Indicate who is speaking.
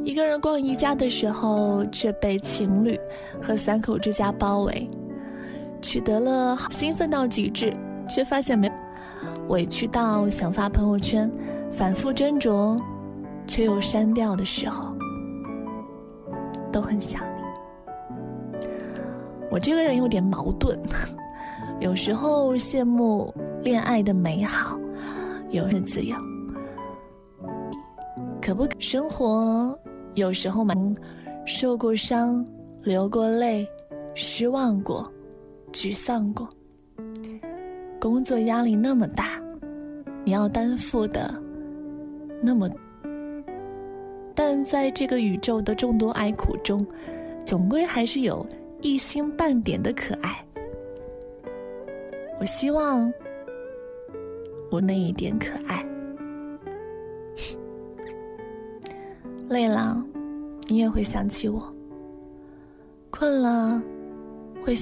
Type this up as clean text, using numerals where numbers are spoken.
Speaker 1: 一个人逛宜家的时候，却被情侣和3口之家包围，取得了兴奋到极致，却发现没委屈到想发朋友圈，反复斟酌却又删掉的时候，都很想你。我这个人有点矛盾，有时候羡慕恋爱的美好，有人自由，可不生活有时候受过伤，流过泪，失望过，沮丧过，工作压力那么大，你要担负的那么，但在这个宇宙的众多哀苦中，总归还是有一星半点的可爱。我希望我那一点可爱。累了，你也会想起我；困了，